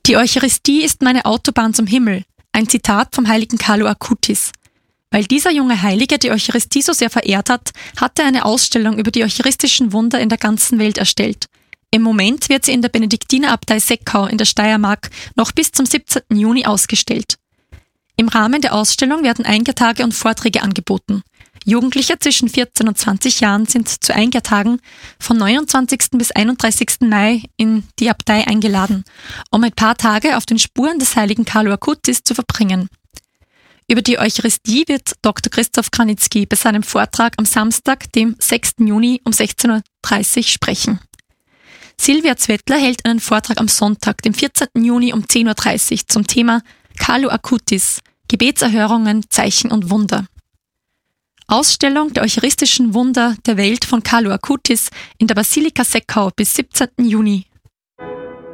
Die Eucharistie ist meine Autobahn zum Himmel, ein Zitat vom heiligen Carlo Acutis. Weil dieser junge Heilige die Eucharistie so sehr verehrt hat, hat er eine Ausstellung über die eucharistischen Wunder in der ganzen Welt erstellt. Im Moment wird sie in der Benediktinerabtei Seckau in der Steiermark noch bis zum 17. Juni ausgestellt. Im Rahmen der Ausstellung werden Einkehrtage und Vorträge angeboten. Jugendliche zwischen 14 und 20 Jahren sind zu Einkehrtagen von 29. bis 31. Mai in die Abtei eingeladen, um ein paar Tage auf den Spuren des heiligen Carlo Acutis zu verbringen. Über die Eucharistie wird Dr. Christoph Kranitzky bei seinem Vortrag am Samstag, dem 6. Juni um 16.30 Uhr sprechen. Silvia Zwettler hält einen Vortrag am Sonntag, dem 14. Juni um 10.30 Uhr zum Thema Carlo Acutis, Gebetserhörungen, Zeichen und Wunder. Ausstellung der eucharistischen Wunder der Welt von Carlo Acutis in der Basilika Seckau bis 17. Juni.